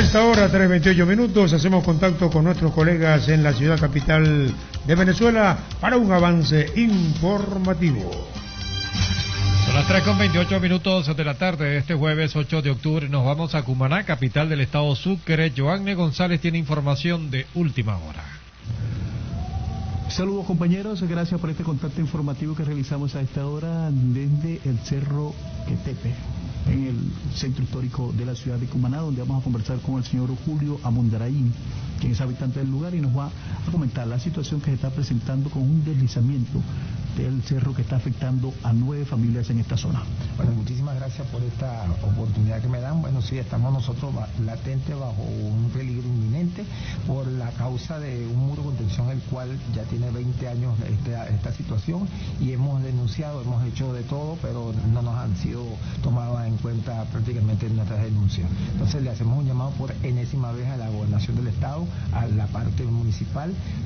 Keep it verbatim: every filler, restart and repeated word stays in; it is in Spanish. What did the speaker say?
esta hora, tres veintiocho minutos, hacemos contacto con nuestros colegas en la ciudad capital de Venezuela para un avance informativo. Son las tres con veintiocho minutos de la tarde de este jueves ocho de octubre. Nos vamos a Cumaná, capital del estado Sucre. Joanne González tiene información de última hora. Saludos compañeros, gracias por este contacto informativo que realizamos a esta hora desde el Cerro Quetepe, en el centro histórico de la ciudad de Cumaná, donde vamos a conversar con el señor Julio Amundaraín, quien es habitante del lugar y nos va a comentar la situación que se está presentando con un deslizamiento del cerro que está afectando a nueve familias en esta zona. Bueno, muchísimas gracias por esta oportunidad que me dan. Bueno, sí, estamos nosotros latentes bajo un peligro inminente por la causa de un muro de contención, el cual ya tiene veinte años esta, esta situación, y hemos denunciado, hemos hecho de todo, pero no nos han sido tomadas en cuenta prácticamente nuestras denuncias. Entonces le hacemos un llamado por enésima vez a la gobernación del estado, a la parte municipal,